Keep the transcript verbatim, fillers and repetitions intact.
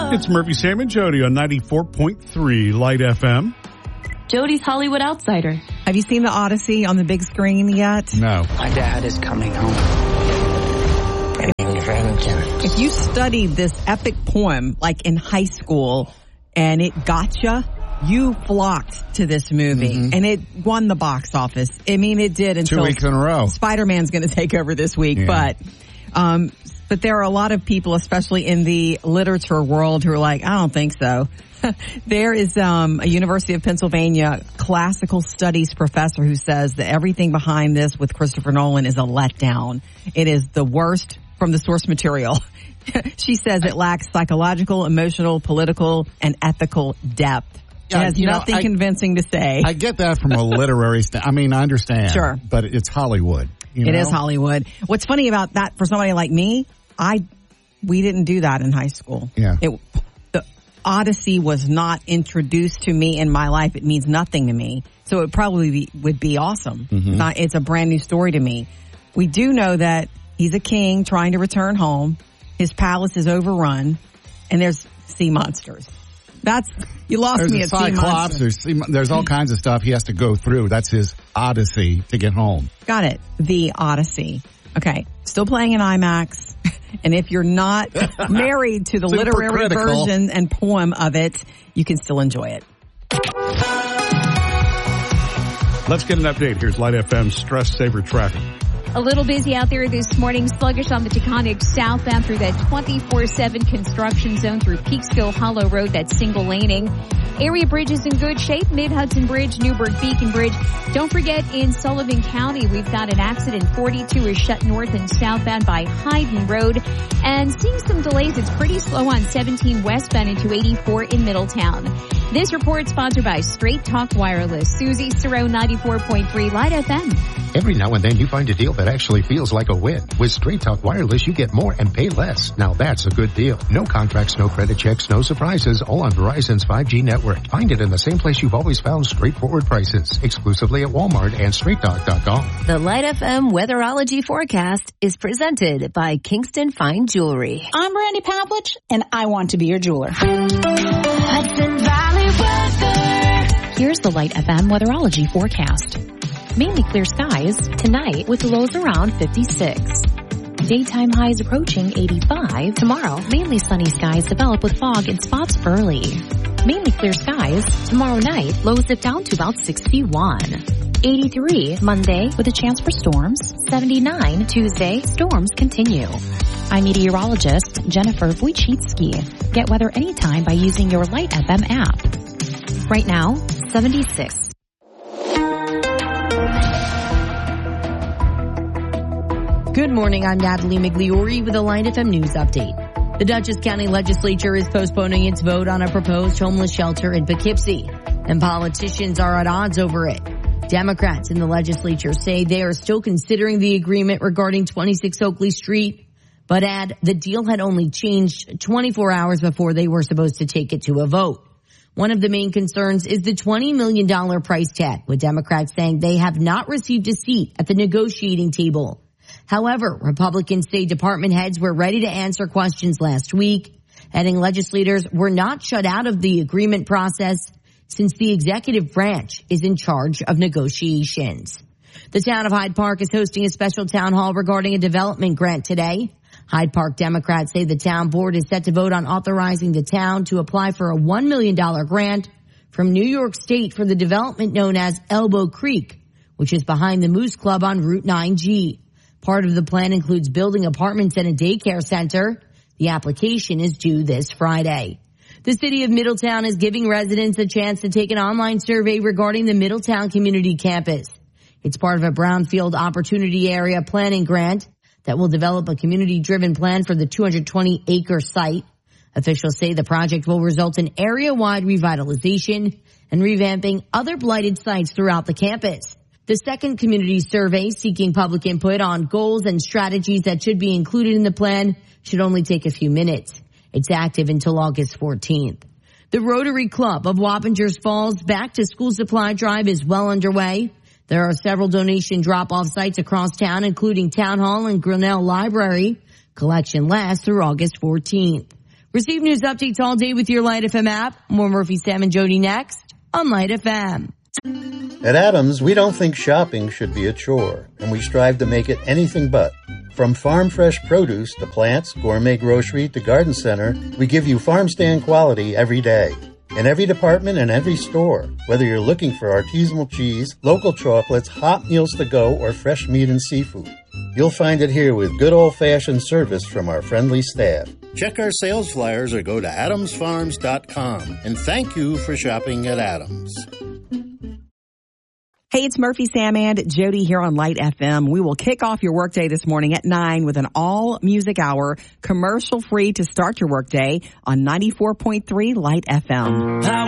It's Murphy, Sam, and Jody on ninety-four point three Light F M. Jody's Hollywood Outsider. Have you seen The Odyssey on the big screen yet? No. My dad is coming home. If you studied this epic poem like in high school and it gotcha, you flocked to this movie, mm-hmm. and it won the box office. I mean, it did until two weeks in a row. Spider-Man's going to take over this week, yeah. but um, but there are a lot of people, especially in the literature world, who are like, I don't think so. There is um, a University of Pennsylvania classical studies professor who says that everything behind this with Christopher Nolan is a letdown. It is the worst from the source material. She says it lacks psychological, emotional, political, and ethical depth. It has you nothing know, I, convincing to say. I get that from a literary st- I mean, I understand. Sure. But it's Hollywood. You it know? is Hollywood. What's funny about that for somebody like me, I we didn't do that in high school. Yeah. It, the Odyssey was not introduced to me in my life. It means nothing to me. So it probably be, would be awesome. Mm-hmm. Not, it's a brand new story to me. We do know that he's a king trying to return home. His palace is overrun, and there's sea monsters. That's you lost there's me a at Cyclops, sea monsters. There's, sea, there's all kinds of stuff he has to go through. That's his odyssey to get home. Got it. The Odyssey. Okay. Still playing in IMAX. And if you're not married to the literary critical. version and poem of it, you can still enjoy it. Let's get an update. Here's Light F M's Stress Saver traffic. A little busy out there this morning, sluggish on the Taconic southbound through that twenty-four seven construction zone through Peekskill Hollow Road, that single laning. Area bridge is in good shape. Mid-Hudson Bridge, Newburgh Beacon Bridge. Don't forget, in Sullivan County, we've got an accident. forty-two is shut north and southbound by Hayden Road. And seeing some delays, it's pretty slow on seventeen westbound into eighty-four in Middletown. This report sponsored by Straight Talk Wireless. Susie Cerrone, ninety-four point three Light F M. Every now and then you find a deal that actually feels like a win. With Straight Talk Wireless, you get more and pay less. Now that's a good deal. No contracts, no credit checks, no surprises, all on Verizon's five G network. Find it in the same place you've always found straightforward prices, exclusively at Walmart and straight talk dot com. The Light F M Weatherology Forecast is presented by Kingston Fine Jewelry. I'm Brandy Pavlich, and I want to be your jeweler. Hudson Valley weather. Here's the Light F M Weatherology Forecast. Mainly clear skies tonight with lows around fifty-six. Daytime highs approaching eighty-five. Tomorrow, mainly sunny skies develop with fog in spots early. Mainly clear skies. Tomorrow night, lows dip down to about sixty-one. eighty-three Monday with a chance for storms. seventy-nine Tuesday, storms continue. I'm meteorologist Jennifer Wojcicki. Get weather anytime by using your Light F M app. Right now, seventy-six. Good morning, I'm Natalie Migliori with a Light F M News Update. The Dutchess County Legislature is postponing its vote on a proposed homeless shelter in Poughkeepsie, and politicians are at odds over it. Democrats in the legislature say they are still considering the agreement regarding twenty-six Oakley Street, but add the deal had only changed twenty-four hours before they were supposed to take it to a vote. One of the main concerns is the twenty million dollars price tag, with Democrats saying they have not received a seat at the negotiating table. However, Republican state department heads were ready to answer questions last week, adding legislators were not shut out of the agreement process since the executive branch is in charge of negotiations. The town of Hyde Park is hosting a special town hall regarding a development grant today. Hyde Park Democrats say the town board is set to vote on authorizing the town to apply for a one million dollars grant from New York State for the development known as Elbow Creek, which is behind the Moose Club on Route nine G. Part of the plan includes building apartments and a daycare center. The application is due this Friday. The city of Middletown is giving residents a chance to take an online survey regarding the Middletown Community Campus. It's part of a Brownfield Opportunity Area Planning Grant that will develop a community-driven plan for the two hundred twenty acre site. Officials say the project will result in area-wide revitalization and revamping other blighted sites throughout the campus. The second community survey, seeking public input on goals and strategies that should be included in the plan, should only take a few minutes. It's active until August fourteenth. The Rotary Club of Wappingers Falls Back to School Supply Drive is well underway. There are several donation drop-off sites across town, including Town Hall and Grinnell Library. Collection lasts through August fourteenth. Receive news updates all day with your Light F M app. More Murphy, Sam, and Jody next on Light F M. At Adams, we don't think shopping should be a chore, and we strive to make it anything but. From farm fresh produce to plants, gourmet grocery to garden center, we give you farm stand quality every day. In every department and every store, whether you're looking for artisanal cheese, local chocolates, hot meals to go, or fresh meat and seafood, you'll find it here with good old-fashioned service from our friendly staff. Check our sales flyers or go to adams farms dot com. And thank you for shopping at Adams. Hey, it's Murphy, Sam, and Jody here on Light F M. We will kick off your workday this morning at nine with an all-music hour, commercial-free to start your workday on ninety-four point three Light F M.